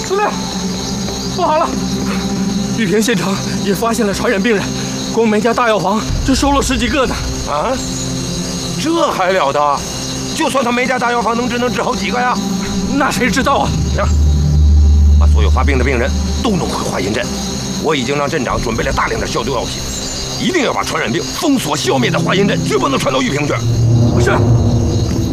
司令，不好了！玉田县城也发现了传染病人，光梅家大药房就收了10几个呢。 啊，这还了得？就算他梅家大药房能治好几个呀？ 那谁知道啊？ 行，把所有发病的病人都弄回华阴镇。我已经让镇长准备了大量的消毒药品，一定要把传染病封锁消灭在华阴镇，绝不能传到玉屏去。 是。